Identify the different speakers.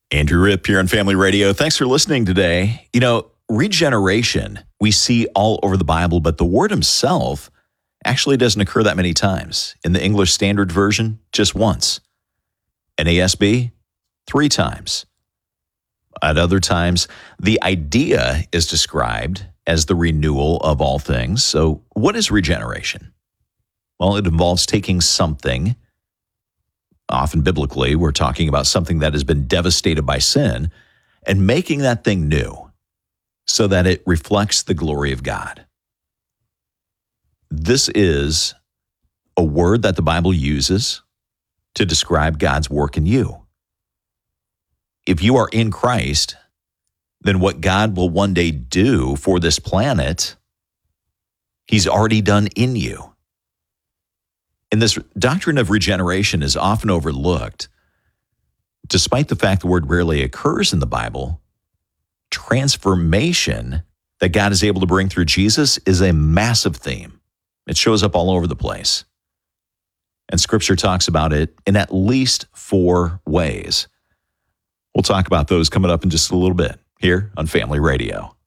Speaker 1: Andrew Ripp here on Family Radio. Thanks for listening today. You know, regeneration we see all over the Bible, but the word himself actually doesn't occur that many times. In the English Standard Version, just once. NASB, 3 times. At other times, the idea is described as the renewal of all things. So what is regeneration? Well, it involves taking something. Often biblically, we're talking about something that has been devastated by sin and making that thing new so that it reflects the glory of God. This is a word that the Bible uses to describe God's work in you. If you are in Christ, then what God will one day do for this planet, He's already done in you. And this doctrine of regeneration is often overlooked. Despite the fact the word rarely occurs in the Bible, transformation that God is able to bring through Jesus is a massive theme. It shows up all over the place. And Scripture talks about it in at least 4 ways. We'll talk about those coming up in just a little bit here on Family Radio.